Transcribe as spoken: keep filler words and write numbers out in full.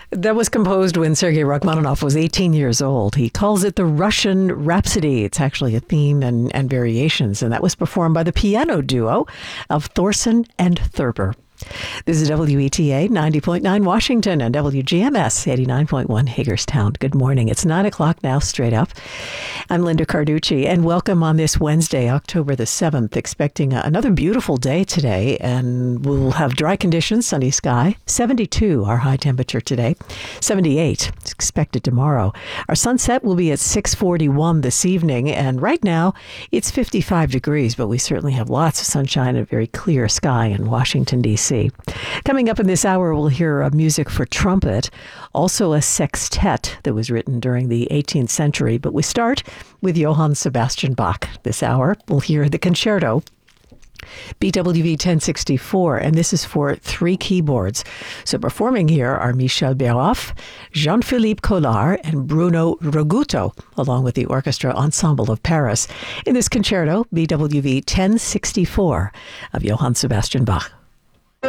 That was composed when Sergei Rachmaninoff was eighteen years old. He calls it the Russian Rhapsody. It's actually a theme and, and variations, and that was performed by the piano duo of Thorson and Thurber. This is W E T A ninety point nine Washington and W G M S eighty-nine point one Hagerstown. Good morning. It's nine o'clock now, straight up. I'm Linda Carducci, and welcome on this Wednesday, October the seventh. Expecting another beautiful day today, and we'll have dry conditions, sunny sky. seventy-two, our high temperature today. seventy-eight is expected tomorrow. Our sunset will be at six forty-one this evening, and right now it's fifty-five degrees, but we certainly have lots of sunshine and a very clear sky in Washington, D C Coming up in this hour, we'll hear uh, music for trumpet, also a sextet that was written during the eighteenth century. But we start with Johann Sebastian Bach. This hour, we'll hear the concerto, B W V ten sixty-four, and this is for three keyboards. So performing here are Michel Béroff, Jean-Philippe Collard, and Bruno Roguto, along with the Orchestra Ensemble of Paris, in this concerto, B W V ten sixty-four, of Johann Sebastian Bach.